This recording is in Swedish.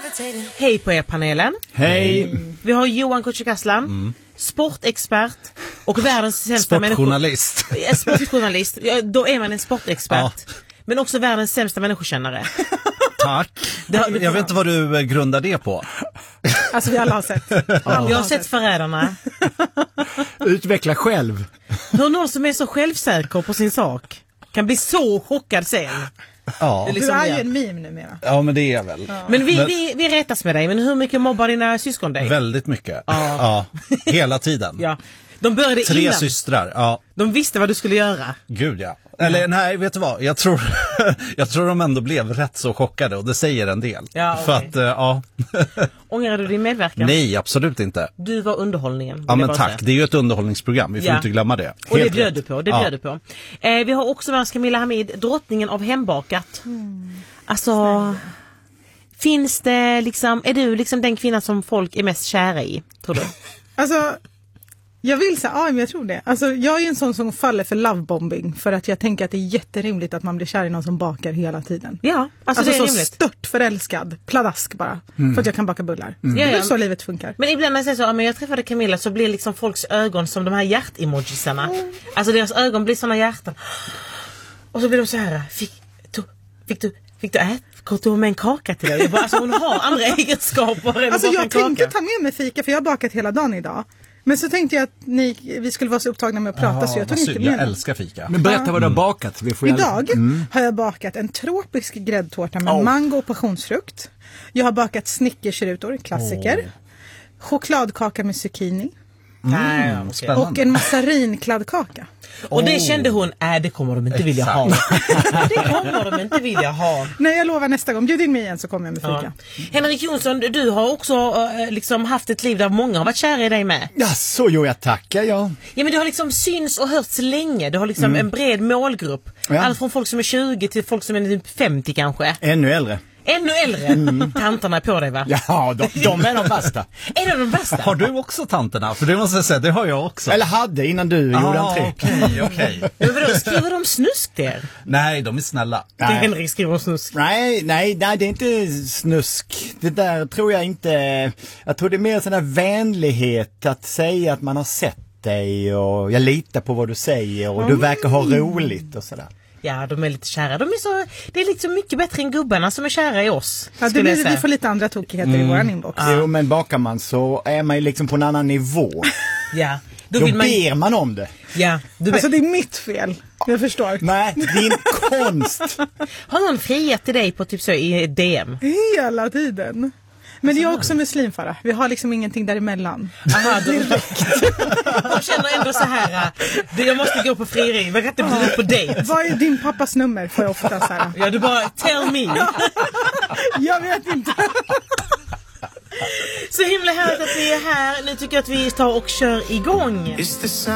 Hej på er panelen. Hej. Vi har Johan Kücükaslan, sportexpert och världens sämsta sportjournalist. Sportjournalist. Ja, då är man en sportexpert. Ja. Men också världens sämsta människokännare. Tack. Jag vet inte vad du grundar det på. Alltså vi alla har sett. Jag har sett Förrädarna. Utveckla själv. Hur någon som är så självsäker på sin sak kan bli så chockad sen. Ja. Du är ju en meme numera. Ja, men det är jag väl. Ja. Men vi rätas med dig. Men hur mycket mobbar dina syskon dig? Väldigt mycket. Ja. Hela tiden. Ja. De började 3 innan. systrar, ja. De visste vad du skulle göra. Gud, ja. Eller nej, vet du vad? Jag tror de ändå blev rätt så chockade, och det säger en del. Ja, för att, ja. Ångrar du din medverkan? Nej, absolut inte. Du var underhållningen. Ja, men tack. Det är ju ett underhållningsprogram, vi får inte glömma det. Och det bjöd du på, du på. Vi har också med oss Camilla Hamid, drottningen av hembakat. Alltså, finns det liksom, är du liksom den kvinna som folk är mest kära i, tror du? Alltså, jag vill säga, men jag tror det. Alltså, jag är en sån som faller för lovebombing, för att jag tänker att det är jätterimligt att man blir kär i någon som bakar hela tiden. Ja, alltså det är så rimligt. stört förälskad, pladask bara, för att jag kan baka bullar. Det är så livet funkar. Men ibland när jag säger så, men jag träffade Camilla, så blir liksom folks ögon som de här hjärtemojisarna. Alltså deras ögon blir såna hjärtan. Och så blir de så här, fick du äta? Går du med en kaka till dig? Alltså hon har andra egenskaper. Alltså jag tänkte ta med mig fika, för jag har bakat hela dagen idag. Men så tänkte jag att vi skulle vara så upptagna med att prata, så jag tog inte med. Jag älskar fika. Men berätta vad du har bakat. Idag har jag bakat en tropisk gräddtårta med mango och passionsfrukt. Jag har bakat snickersrutor, klassiker. Chokladkaka med zucchini. Och en massarinkladdkaka. Och det kände hon, det kommer de inte vilja ha. Det kommer de inte vilja ha. Nej, jag lovar nästa gång. Bjud in mig igen så kommer jag med fika. Henrik Jonsson, du har också liksom haft ett liv där många har varit kära i dig med. Ja, så jag tackar, ja. Ja, men du har liksom syns och hörts länge. Du har liksom en bred målgrupp. Ja. Allt från folk som är 20 till folk som är typ 50 kanske. Ännu äldre. Ännu äldre. Tanterna är på dig, va? Ja, de är de bästa. Är de bästa? Har du också tanterna? För det måste jag säga, det har jag också. Eller hade innan du gjorde entré. Okej. Men vadå, skriver de snusk där? Nej, de är snälla. Det är Henrik skriver om snusk. Nej, det är inte snusk. Det där tror jag inte. Jag tror det är mer sån där vänlighet att säga att man har sett dig och jag litar på vad du säger och du verkar ha roligt och sådär. Ja, de är lite kära. Det är liksom mycket bättre än gubbarna som är kära i oss. Ja, vi får lite andra tokigheter i våran inbox. Jo, men bakar man så är man ju liksom på en annan nivå. Ja. Då ber man om det. Ja. Alltså det är mitt fel. Jag förstår. Nej, din konst. Har någon friat till dig på typ så i DM? Hela tiden. Men jag är också muslimfara. Vi har liksom ingenting däremellan. Aha, de känner ändå så här. Jag måste gå på friring. Jag kan inte bli på dejt. Vad är din pappas nummer? Får jag ofta så här. Ja, du bara tell me. Jag vet inte. Så himla härligt att ni är här. Nu tycker jag att vi tar och kör igång.